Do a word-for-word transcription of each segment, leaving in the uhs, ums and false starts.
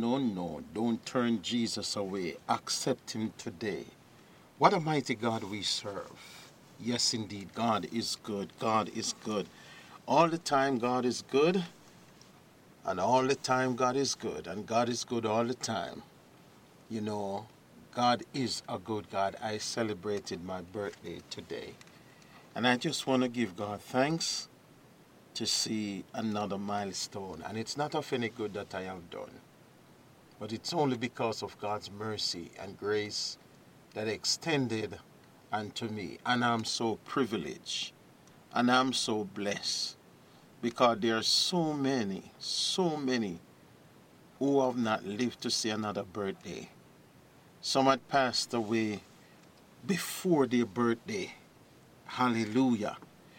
no, no. Don't turn Jesus away. Accept him today. What a mighty God we serve. Yes, indeed, God is good. God is good. All the time, God is good. And all the time, God is good. And God is good all the time. You know, God is a good God. I celebrated my birthday today. And I just want to give God thanks to see another milestone. And it's not of any good that I have done, but it's only because of God's mercy and grace that extended unto me. And I'm so privileged and I'm so blessed because there are so many, so many who have not lived to see another birthday. Some had passed away before their birthday. Hallelujah.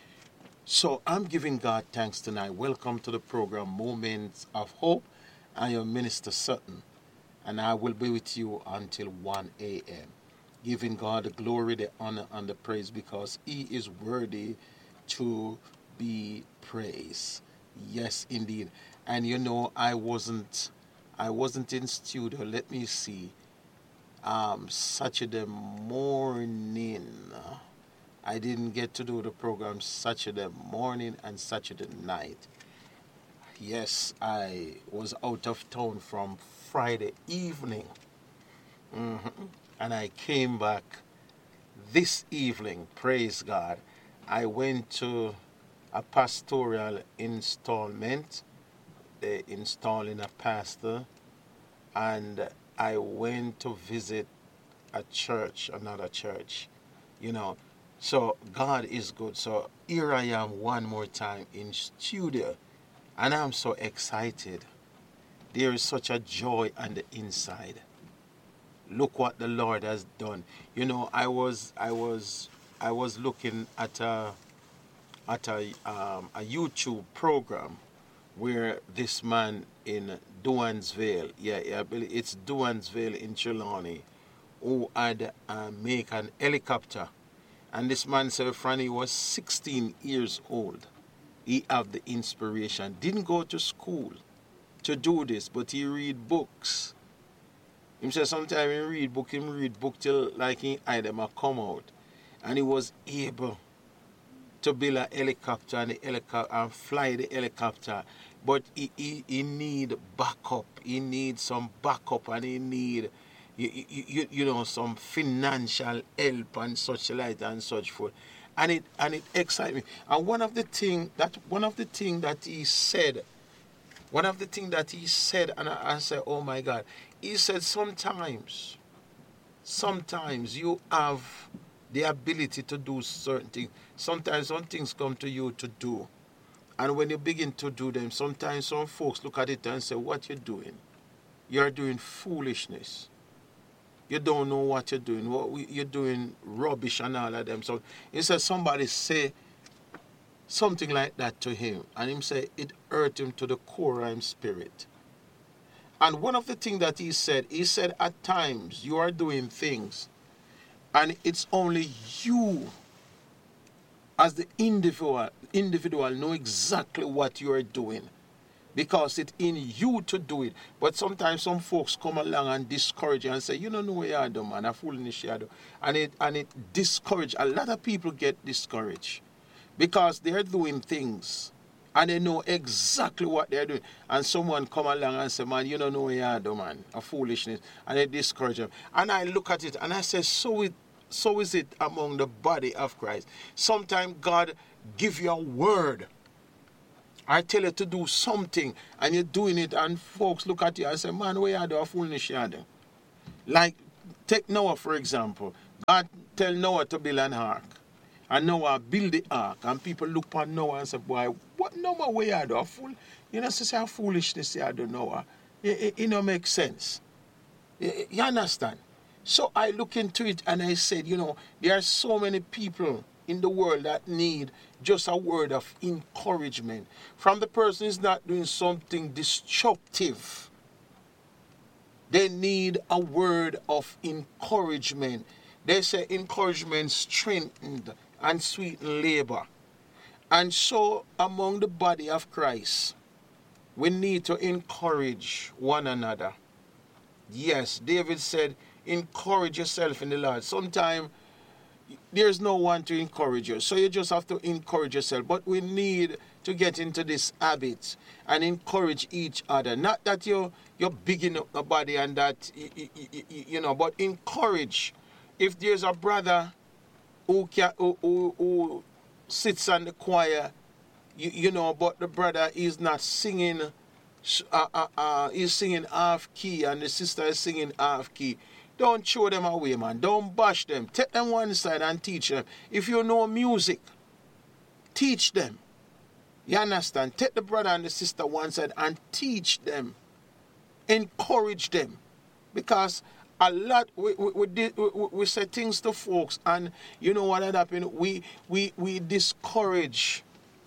So I'm giving God thanks tonight. Welcome to the program Moments of Hope. I am Minister Sutton, and I will be with you until one a.m. giving God the glory, the honor, and the praise because he is worthy to be praised. Yes, indeed. And you know, I wasn't I wasn't in studio. Let me see. Um, Saturday morning. I didn't get to do the program Saturday morning and Saturday night. Yes, I was out of town from Friday evening. Mm-hmm. And I came back this evening. Praise God. I went to a pastoral installment. They're installing a pastor. And I went to visit a church, another church, you know. So God is good. So here I am one more time in studio, and I'm so excited. There is such a joy on the inside. Look what the Lord has done. You know, I was I was I was looking at a at a um, a YouTube program where this man in Duansville, yeah, yeah, it's Duansville in Trelawney, who had uh, make an helicopter. And this man said, Franny was sixteen years old. He had the inspiration. Didn't go to school to do this, but he read books. He said sometimes he read book, him read book till like he eye them a come out. And he was able to build a helicopter and, the helicopter and fly the helicopter. But he, he, he need backup. He need some backup and he need You, you, you know, some financial help and such like and such forth, and it and it excites me. And one of the thing that one of the thing that he said, one of the thing that he said, and I, I said, oh my God, he said sometimes, sometimes you have the ability to do certain things. Sometimes some things come to you to do, and when you begin to do them, sometimes some folks look at it and say, what you doing? You're doing foolishness. You don't know what you're doing. What you're doing rubbish and all of them. So he said somebody say something like that to him. And him say it hurt him to the core of his spirit. And one of the things that he said, he said at times you are doing things and it's only you as the individual, individual know exactly what you are doing. Because it's in you to do it. But sometimes some folks come along and discourage you and say, you don't know what you do, man, a foolishness you do. And it and it discourage. A lot of people get discouraged because they're doing things and they know exactly what they're doing. And someone come along and say, man, you don't know what you do, man, a foolishness. And they discourage them. And I look at it and I say, so it so is it among the body of Christ. Sometimes God give you a word. I tell you to do something and you're doing it and folks look at you and say, man, where you do a foolish you do? Like, take Noah for example. God tell Noah to build an ark. And Noah build the ark and people look upon Noah and say, boy, what Noah where you do? A fool? You know, say a foolishness you do, Noah. It, it, it don't make sense. You, you understand? So I look into it and I said, you know, there are so many people in the world that need just a word of encouragement from the person who's not doing something destructive. They need a word of encouragement. They say encouragement strengthened and sweeten labor. And so among the body of Christ, we need to encourage one another. Yes, David said, encourage yourself in the Lord. Sometimes there's no one to encourage you, so you just have to encourage yourself. But we need to get into this habit and encourage each other. Not that you're, you're bigging up the body and that, you, you, you know, but encourage. If there's a brother who, can, who, who, who sits on the choir, you, you know, but the brother is not singing, uh, uh, uh, he's singing half key and the sister is singing half key. Don't throw them away, man. Don't bash them. Take them one side and teach them. If you know music, teach them. You understand? Take the brother and the sister one side and teach them. Encourage them. Because a lot, we, we, we, did, we, we say things to folks, and you know what had happened? We, we, we discourage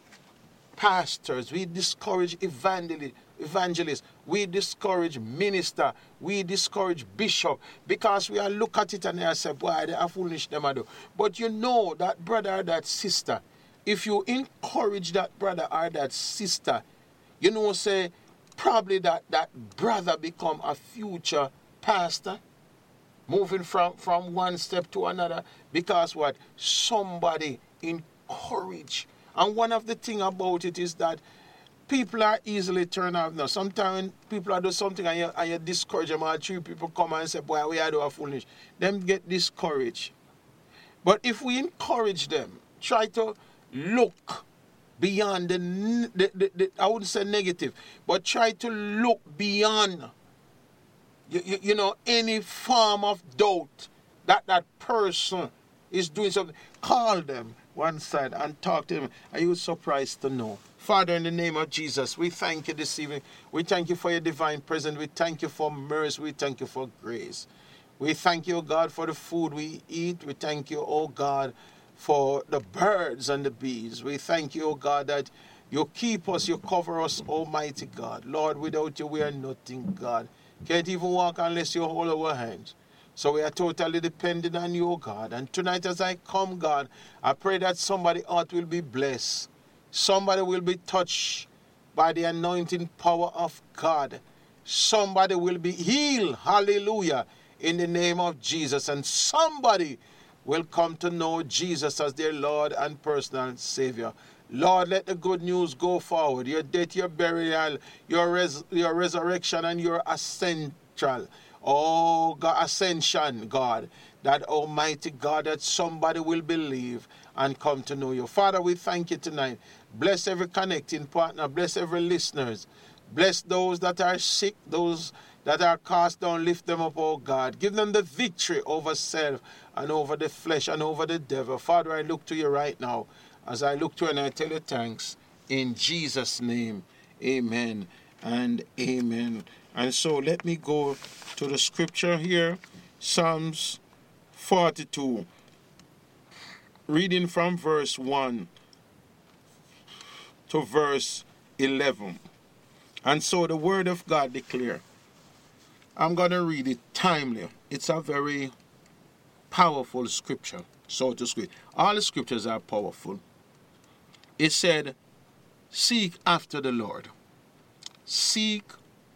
pastors. We discourage evangelists. Evangelists, we discourage minister, we discourage bishop, because we are look at it and they say, boy, they are foolish them I do. But you know that brother or that sister, if you encourage that brother or that sister, you know, say, probably that, that brother become a future pastor, moving from, from one step to another, because what? Somebody encourage. And one of the thing about it is that people are easily turned off now. Sometimes people are doing something and you, and you discourage them, or three people come and say, boy, we are doing foolish. Them get discouraged. But if we encourage them, try to look beyond the, the, the, the I wouldn't say negative, but try to look beyond, you, you, you know, any form of doubt that that person is doing something. Call them one side and talk to them. Are you surprised to know? Father, in the name of Jesus, we thank you this evening. We thank you for your divine presence. We thank you for mercy. We thank you for grace. We thank you, God, for the food we eat. We thank you, oh God, for the birds and the bees. We thank you, oh God, that you keep us, you cover us, Almighty God. Lord, without you, we are nothing, God. Can't even walk unless you hold our hands. So we are totally dependent on you, oh God. And tonight as I come, God, I pray that somebody out will be blessed. Somebody will be touched by the anointing power of God. Somebody will be healed, hallelujah, in the name of Jesus. And somebody will come to know Jesus as their Lord and personal Savior. Lord, let the good news go forward. Your death, your burial, your, res- your resurrection, and your ascension. Oh, God, ascension, God. That Almighty God, that somebody will believe and come to know you. Father, we thank you tonight. Bless every connecting partner. Bless every listeners. Bless those that are sick, those that are cast down. Lift them up, oh God. Give them the victory over self and over the flesh and over the devil. Father, I look to you right now. As I look to you and I tell you thanks. In Jesus' name, amen and amen. And so let me go to the scripture here. Psalms forty-two. Reading from verse one to verse eleven. And so the word of God declare. I'm going to read it timely. It's a very powerful scripture, so to speak. All the scriptures are powerful. It said, seek after the Lord. Seek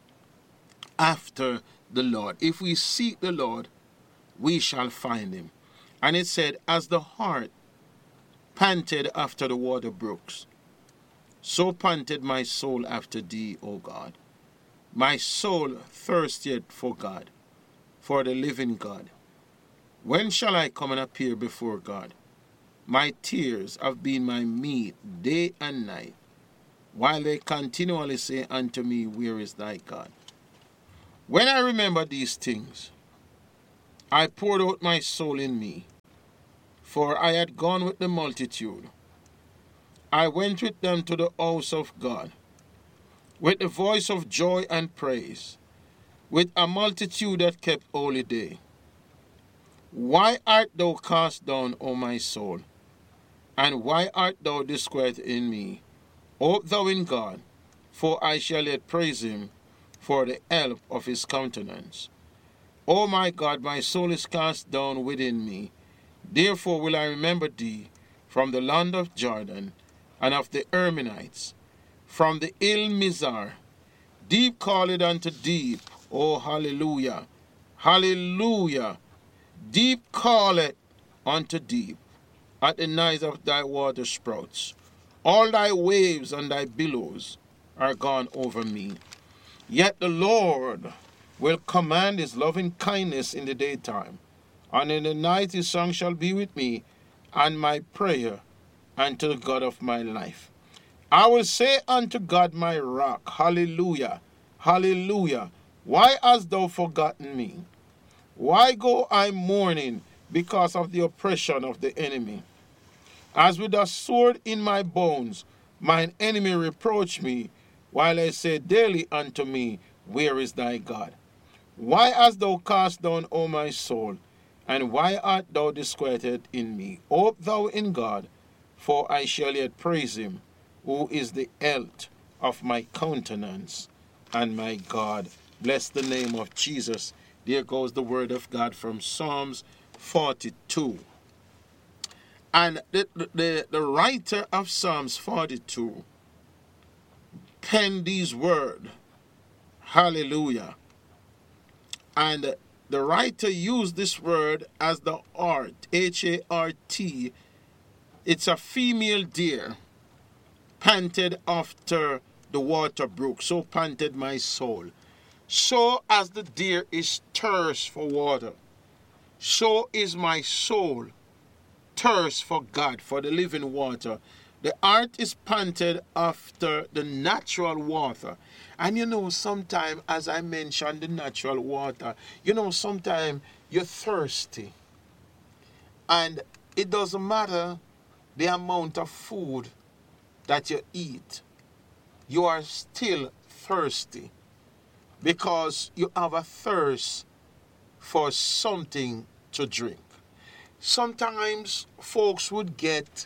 after the Lord. If we seek the Lord, we shall find him. And it said, as the hart panted after the water brooks, so panted my soul after thee, O God. My soul thirsted for God, for the living God. When shall I come and appear before God? My tears have been my meat day and night, while they continually say unto me, where is thy God? When I remember these things, I poured out my soul in me, for I had gone with the multitude. I went with them to the house of God, with the voice of joy and praise, with a multitude that kept holy day. Why art thou cast down, O my soul? And why art thou disquieted in me? Hope thou in God, for I shall yet praise him for the help of his countenance. O my God, my soul is cast down within me. Therefore will I remember thee from the land of Jordan and of the Hermonites, from the hill Mizar. Deep calleth unto deep, O hallelujah. Hallelujah. Deep calleth unto deep at the noise of thy water sprouts. All thy waves and thy billows are gone over me. Yet the Lord will command his loving kindness in the daytime, and in the night his song shall be with me, and my prayer unto the God of my life. I will say unto God my rock, hallelujah, hallelujah. Why hast thou forgotten me? Why go I mourning because of the oppression of the enemy? As with a sword in my bones, mine enemy reproach me, while I say daily unto me, where is thy God? Why hast thou cast down, O my soul, and why art thou disquieted in me? Hope thou in God, for I shall yet praise him, who is the health of my countenance and my God. Bless the name of Jesus. There goes the word of God from Psalms forty-two. And the, the, the writer of Psalms forty-two penned these words. Hallelujah. And the writer used this word as the hart, H A R T. It's a female deer, panted after the water brook. So panted my soul. So as the deer is thirst for water, so is my soul thirst for God, for the living water. The hart is panted after the natural water. And you know, sometimes, as I mentioned, the natural water, you know, sometimes you're thirsty. And it doesn't matter the amount of food that you eat. You are still thirsty because you have a thirst for something to drink. Sometimes folks would get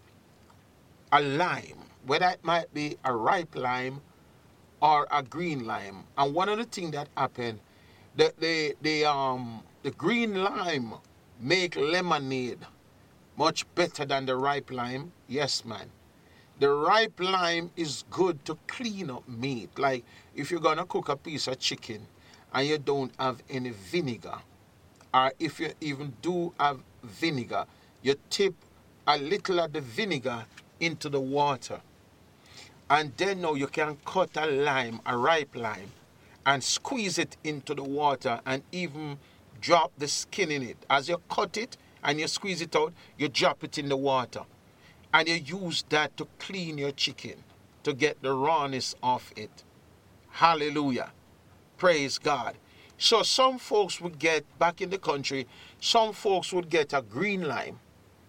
a lime, whether it might be a ripe lime or a green lime. And one of the things that happened, the, the, the, um, the green lime make lemonade much better than the ripe lime. Yes, man. The ripe lime is good to clean up meat. Like if you're going to cook a piece of chicken and you don't have any vinegar, or if you even do have vinegar, you tip a little of the vinegar into the water. And then now you can cut a lime, a ripe lime, and squeeze it into the water and even drop the skin in it. As you cut it and you squeeze it out, you drop it in the water. And you use that to clean your chicken, to get the rawness off it. Hallelujah. Praise God. So some folks would get, back in the country, some folks would get a green lime,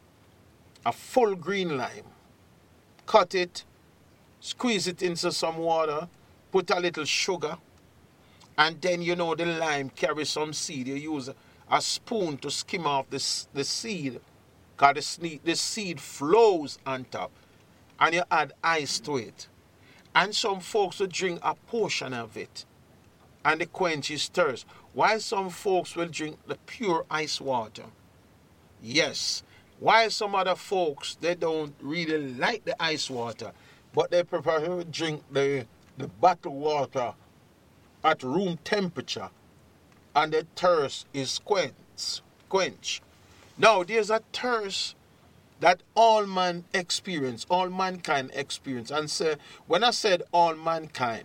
a full green lime, cut it, squeeze it into some water, put a little sugar, and then, you know, the lime carries some seed. You use a, a spoon to skim off the, the seed, because the, the seed flows on top, and you add ice to it. And some folks will drink a portion of it, and the quench is thirst. While some folks will drink the pure ice water. Yes. While some other folks, they don't really like the ice water, but they prefer to drink the, the bottled water at room temperature, and the thirst is quench. quench. Now, there's a thirst that all man experience, all mankind experience. And so, when I said all mankind,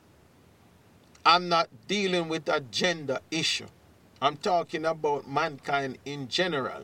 I'm not dealing with a gender issue. I'm talking about mankind in general.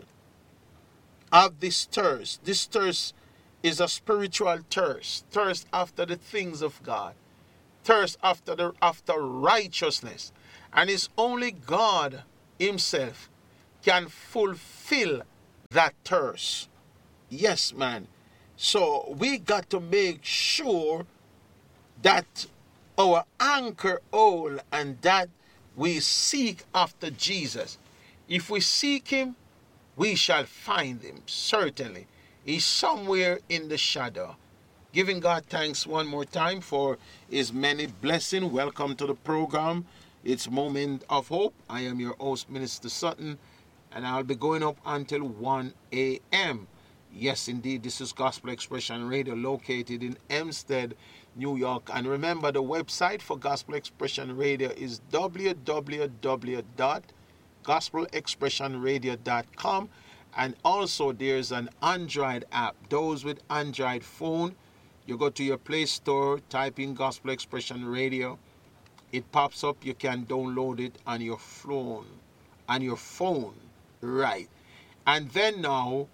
Of this thirst. This thirst is a spiritual thirst. Thirst after the things of God. Thirst after the after righteousness. And it's only God himself can fulfill that thirst. Yes, man. So we got to make sure that our anchor hold and that we seek after Jesus. If we seek him, we shall find him, certainly. He's somewhere in the shadow. Giving God thanks one more time for his many blessings. Welcome to the program. It's Moment of Hope. I am your host, Minister Sutton, and I'll be going up until one a.m. Yes, indeed, this is Gospel Expression Radio located in Hempstead, New York. And remember, the website for Gospel Expression Radio is w w w dot gospel expression radio dot com. And also there's an Android app. Those with Android phone, you go to your Play Store, type in Gospel Expression Radio. It pops up. You can download it on your phone. On your phone. Right. And then now,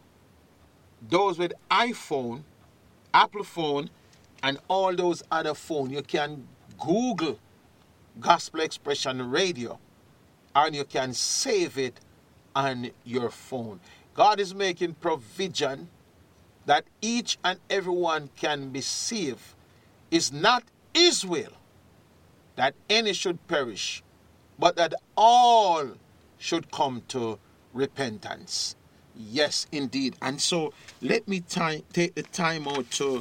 those with iPhone, Apple phone, and all those other phones, you can Google Gospel Expression Radio, and you can save it on your phone. God is making provision that each and everyone can be saved. It's not His will that any should perish, but that all should come to repentance. Yes, indeed. And so let me t- take the time out to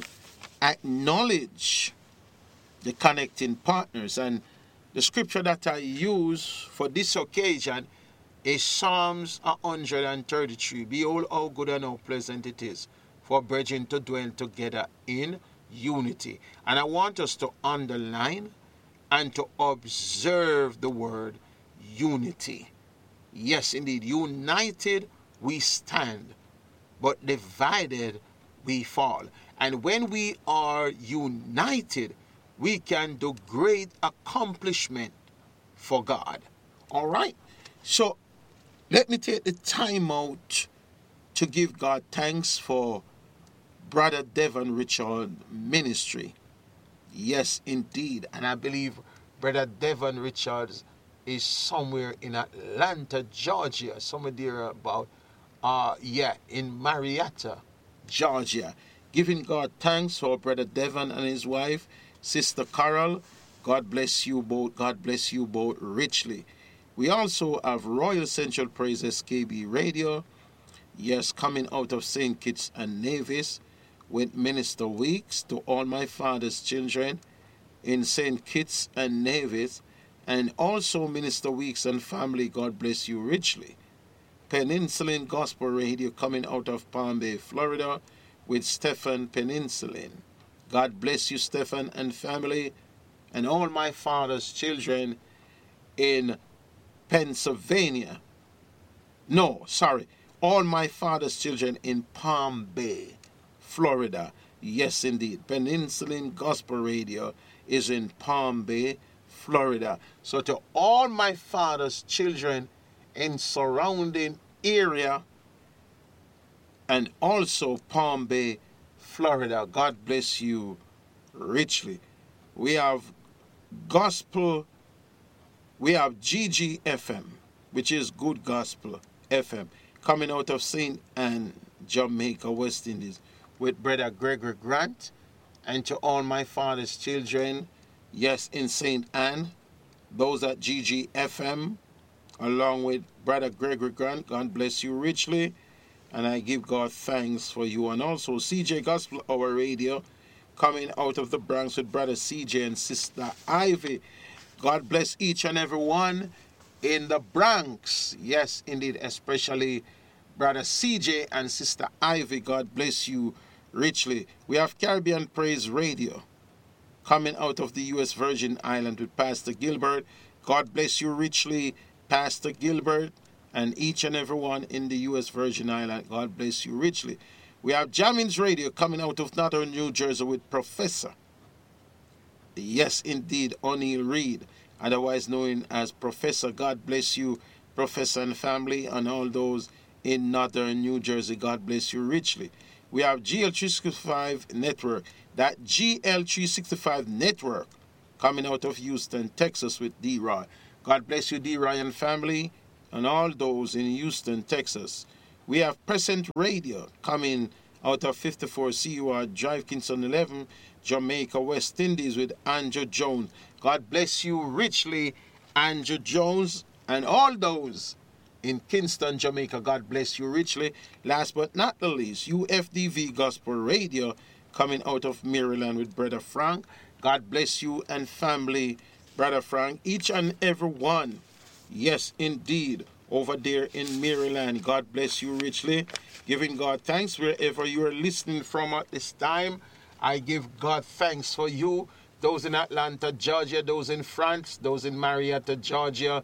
acknowledge the connecting partners. And the scripture that I use for this occasion is Psalms one thirty-three. Behold how good and how pleasant it is for brethren to dwell together in unity. And I want us to underline and to observe the word unity. Yes, indeed. United we stand, but divided we fall. And when we are united, we can do great accomplishment for God. All right? So, let me take the time out to give God thanks for Brother Devon Richard Ministry. Yes, indeed. And I believe Brother Devon Richards is somewhere in Atlanta, Georgia. Somewhere there about, uh, yeah, in Marietta, Georgia. Giving God thanks for Brother Devon and his wife, Sister Carol. God bless you both. God bless you both richly. We also have Royal Central Praise S K B Radio. Yes, coming out of Saint Kitts and Nevis with Minister Weeks to all my father's children in Saint Kitts and Nevis, and also Minister Weeks and family, God bless you richly. Peninsulan Gospel Radio coming out of Palm Bay, Florida with Stephen Peninsulan. God bless you, Stephen and family, and all my father's children in Pennsylvania. No, sorry, all my father's children in Palm Bay, Florida. Yes, indeed. Peninsulan Gospel Radio is in Palm Bay, Florida. So to all my father's children in surrounding area and also Palm Bay, Florida, God bless you richly. We have gospel, we have G G F M, which is Good Gospel F M, coming out of Saint Anne, Jamaica, West Indies, with Brother Gregory Grant, and to all my father's children, yes, in Saint Anne, those at G G F M, along with Brother Gregory Grant, God bless you richly, and I give God thanks for you. And also C J Gospel Hour Radio, coming out of the Bronx with Brother C J and Sister Ivy. God bless each and every one in the Bronx. Yes, indeed, especially Brother C J and Sister Ivy. God bless you richly. We have Caribbean Praise Radio coming out of the U S Virgin Island with Pastor Gilbert. God bless you richly, Pastor Gilbert, and each and every one in the U S Virgin Island. God bless you richly. We have Jammins Radio coming out of Northern New Jersey with Professor. Yes, indeed, O'Neill Reed, otherwise known as Professor. God bless you, Professor and family, and all those in Northern New Jersey. God bless you richly. We have G L three sixty-five Network. That G L three sixty-five Network coming out of Houston, Texas with D-Roy. God bless you, D-Roy and family, and all those in Houston, Texas. We have Present Radio coming out of fifty-four C U R Drive, Kingston eleven, Jamaica, West Indies with Andrew Jones. God bless you richly, Andrew Jones, and all those in Kingston, Jamaica. God bless you richly. Last but not the least, U F D V Gospel Radio coming out of Maryland with Brother Frank. God bless you and family, Brother Frank, each and every one. Yes, indeed, over there in Maryland. God bless you richly. Giving God thanks wherever you are listening from at this time. I give God thanks for you. Those in Atlanta, Georgia, those in France, those in Marietta, Georgia,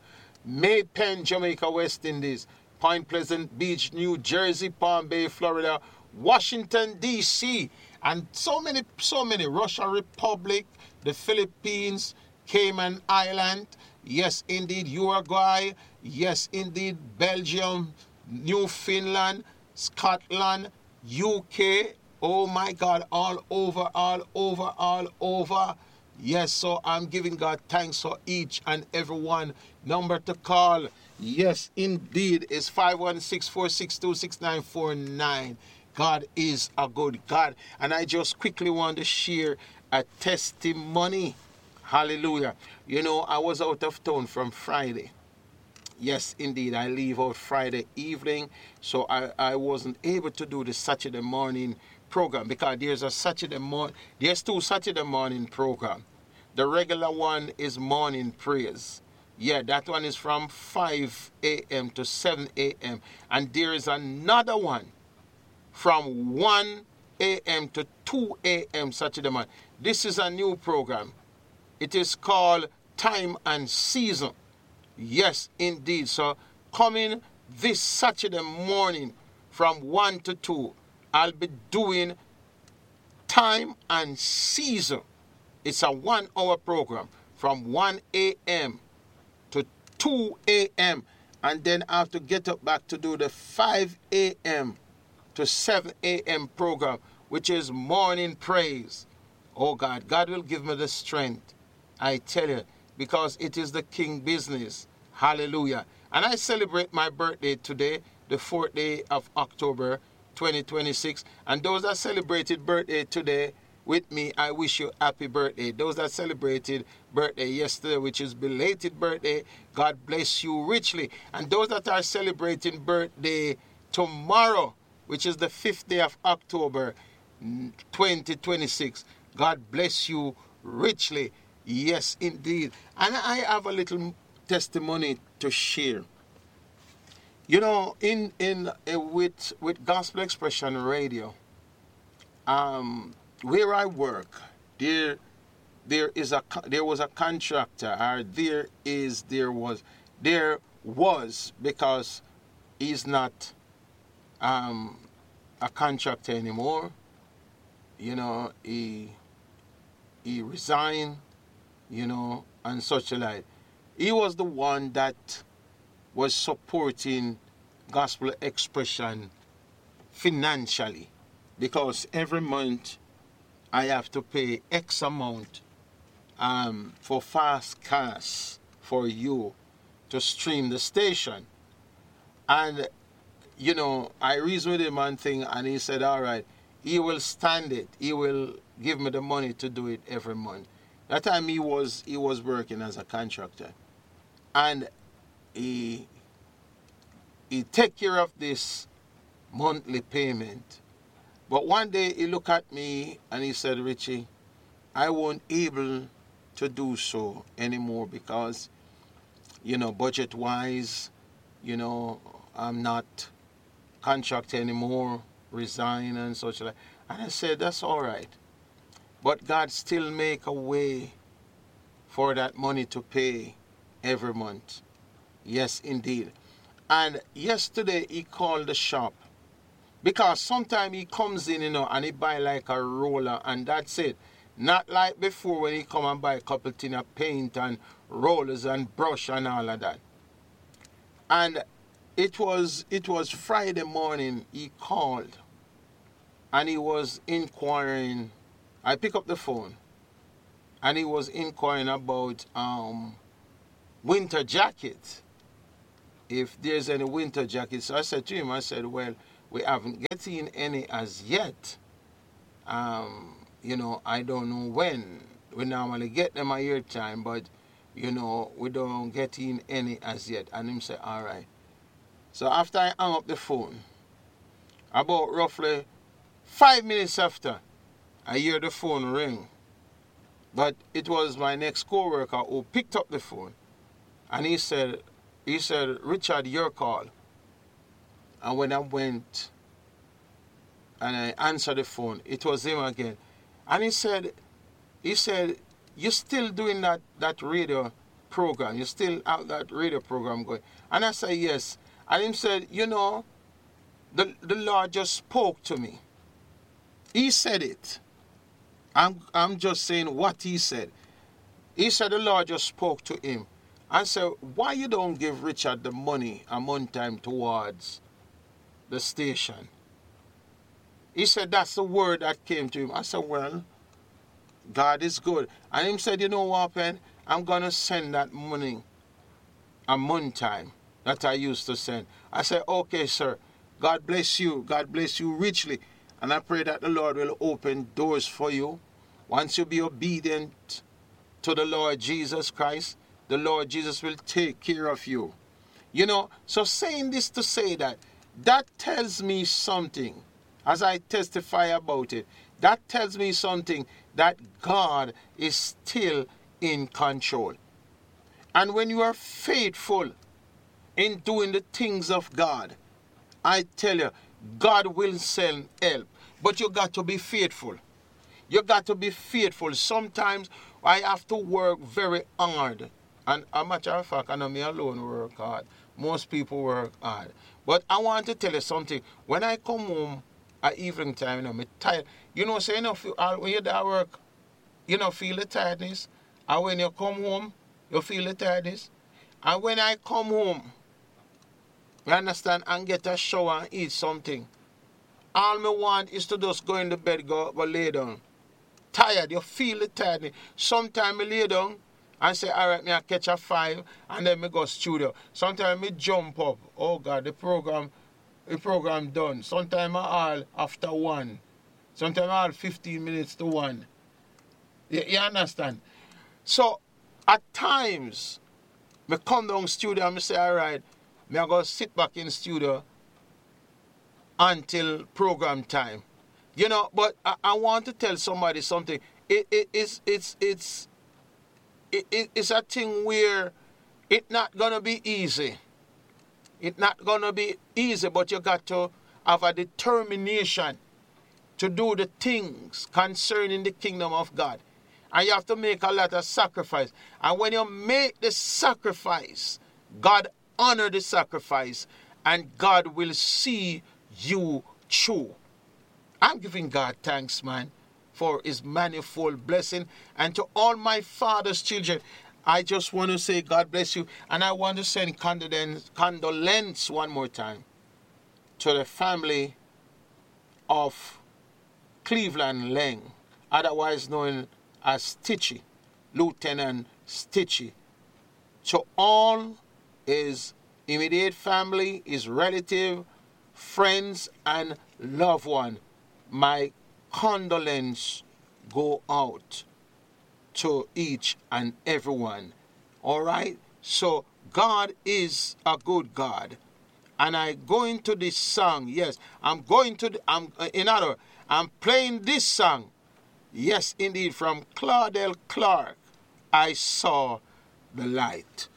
May Pen, Jamaica, West Indies, Point Pleasant Beach, New Jersey, Palm Bay, Florida, Washington, D C, and so many, so many, Russia Republic, the Philippines, Cayman Island, yes, indeed, Uruguay, yes, indeed, Belgium, Newfoundland, Scotland, U K, oh my God, all over, all over, all over. Yes, so I'm giving God thanks for each and every one. Number to call, yes, indeed, is five one six, four six two, six nine four nine. God is a good God. And I just quickly want to share a testimony. Hallelujah. You know, I was out of town from Friday. Yes, indeed, I leave out Friday evening, so I, I wasn't able to do the Saturday morning program because there's a Saturday morning, there's two Saturday morning program. The regular one is morning praise. Yeah, that one is from five a.m. to seven a.m. And there is another one from one a.m. to two a.m. Saturday morning. This is a new program. It is called Time and Season. Yes, indeed. So coming this Saturday morning from one to two, I'll be doing Time and Season. It's a one-hour program from one a.m. to two a.m. And then I have to get up back to do the five a.m. to seven a.m. program, which is morning praise. Oh God, God will give me the strength, I tell you, because it is the king business. Hallelujah. And I celebrate my birthday today, the fourth day of October, twenty twenty-six. And those that celebrated birthday today with me, I wish you happy birthday. Those that celebrated birthday yesterday, which is belated birthday, God bless you richly. And those that are celebrating birthday tomorrow, which is the fifth day of October, twenty twenty-six, God bless you richly. Yes, indeed. And I have a little testimony to share. You know, in in uh, with with Gospel Expression Radio, um, where I work, there there is a there was a contractor, or there is there was there was because he's not um, a contractor anymore. You know, he he resigned. You know, and such like. He was the one that was supporting Gospel Expression financially, because every month I have to pay X amount um, for fast cash for you to stream the station. And, you know, I reasoned with him one thing, and he said, all right, he will stand it. He will give me the money to do it every month. That time he was he was working as a contractor. And he he take care of this monthly payment. But one day he looked at me and he said, Richie, I won't able to do so anymore because, you know, budget wise, you know, I'm not contractor anymore, resign and such like. And I said, that's all right. But God still make a way for that money to pay every month. Yes, indeed. And yesterday he called the shop. Because sometimes he comes in, you know, and he buy like a roller and that's it. Not like before when he come and buy a couple tin of paint and rollers and brush and all of that. And it was it was Friday morning he called and he was inquiring. I pick up the phone and he was inquiring about um, winter jackets. If there's any winter jackets. So I said to him, I said, well, we haven't getting any as yet. Um, you know, I don't know when. We normally get them a year time, but, you know, we don't get in any as yet. And him said, all right. So after I hung up the phone, about roughly five minutes after, I hear the phone ring. But it was my next co-worker who picked up the phone. And he said, he said, Richard, your call. And when I went and I answered the phone, it was him again. And he said, he said, you still doing that, that radio program. You still have that radio program going. And I said, yes. And him said, you know, the, the Lord just spoke to me. He said it. I'm, I'm just saying what he said. He said the Lord just spoke to him. I said, why you don't give Richard the money a month time towards the station? He said, that's the word that came to him. I said, well, God is good. And he said, you know what, Pen? I'm going to send that money a month time that I used to send. I said, okay, sir. God bless you. God bless you richly. And I pray that the Lord will open doors for you. Once you be obedient to the Lord Jesus Christ, the Lord Jesus will take care of you. You know, so saying this to say that, that tells me something. As I testify about it, that tells me something, that God is still in control. And when you are faithful in doing the things of God, I tell you, God will send help. But you got to be faithful. You got to be faithful. Sometimes I have to work very hard. And a matter of fact, I know me alone work hard. Most people work hard. But I want to tell you something. When I come home at evening time, you know, I'm tired. You know, say, you know, when you're there at work, you know, feel the tiredness. And when you come home, you feel the tiredness. And when I come home, you understand, and get a shower and eat something, all me want is to just go in the bed, go, go lay down. Tired, you feel the tiredness. Sometimes I lay down and say, all right, me I catch a five, and then me go studio. Sometimes me jump up. Oh God, the program, the program done. Sometimes I all after one. Sometimes I all fifteen minutes to one. You, you understand? So at times, me come down studio and me say, all right, me I go sit back in studio until program time. You know, but I, I want to tell somebody something. It, it, it's, it's, it's, it, it, it's a thing where it's not going to be easy. It's not going to be easy, but you got to have a determination to do the things concerning the kingdom of God. And you have to make a lot of sacrifice. And when you make the sacrifice, God honor the sacrifice, and God will see you through. I'm giving God thanks, man, for his manifold blessing. And to all my father's children, I just want to say God bless you. And I want to send condolence, condolence one more time to the family of Cleveland Lang, otherwise known as Stitchy, Lieutenant Stitchy. To all his immediate family, his relative, friends, and loved one, my condolence go out to each and everyone. All right? So God is a good God. And I go into this song. Yes, I'm going to, the, I'm, uh, in other, I'm playing this song. Yes, indeed, from Claudel Clark, I Saw the Light.